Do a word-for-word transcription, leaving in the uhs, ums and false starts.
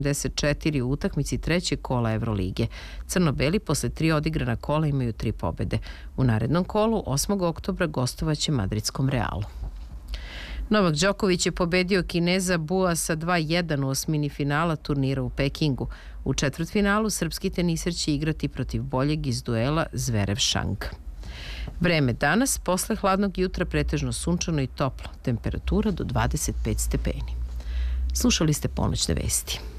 sedamdeset četiri u utakmici trećeg kola Evrolige. Crno-beli posle tri odigrana kola imaju tri pobede. U narednom kolu osmog oktobra gostovaće madridskom Realu. Novak Đoković je pobedio Kineza Buasa dva jedan u osmini finala turnira u Pekingu. U četvrtfinalu srpski teniser će igrati protiv boljeg iz duela Zverev Šang. Vreme danas, posle hladnog jutra pretežno sunčano i toplo, temperatura do dvadeset pet stepeni. Slušali ste Ponoćne vesti.